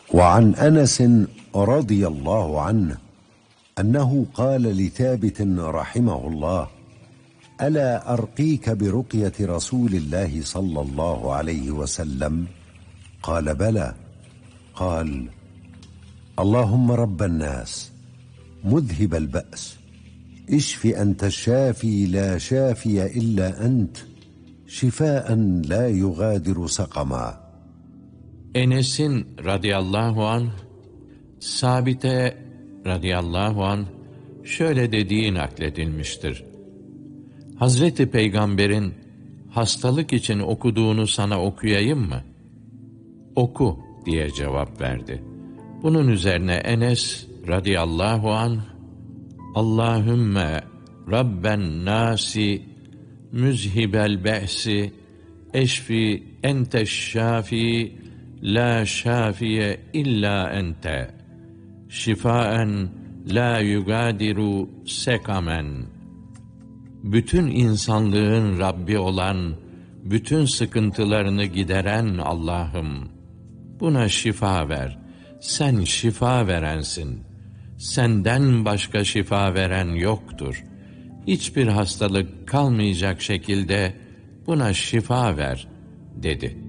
وعن أنس رضي الله عنه أنه قال لثابت رحمه الله: ألا أرقيك برقية رسول الله صلى الله عليه وسلم؟ قال: بلى. قال: اللهم رب الناس مذهب البأس اشف أنت الشافي لا شافي إلا أنت شفاء لا يغادر سقما. Enes'in radıyallahu anh, Sabit'e radıyallahu anh şöyle dediği nakledilmiştir. Hazreti Peygamber'in hastalık için okuduğunu sana okuyayım mı? Oku diye cevap verdi. Bunun üzerine Enes radıyallahu anh, Allahümme Rabben nasi müzhibel be'si eşfi enteşşafi la şafiye illa ente şifaen la yugadiru sekamen. Bütün insanlığın Rabbi olan, bütün sıkıntılarını gideren Allah'ım, buna şifa ver. Sen şifa verensin. Senden başka şifa veren yoktur. Hiçbir hastalık kalmayacak şekilde buna şifa ver, dedi.